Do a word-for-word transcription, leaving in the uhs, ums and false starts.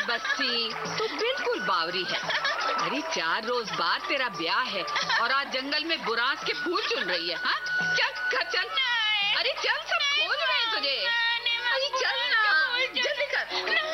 बस्सी, तू बिल्कुल बावरी है। अरे चार रोज बाद तेरा ब्याह है और आज जंगल में बुरांस के फूल चुन रही है। हाँ चल घर चल। अरे चल, सब खोज रहे हैं तुझे। अरे चल ना, जल्दी कर।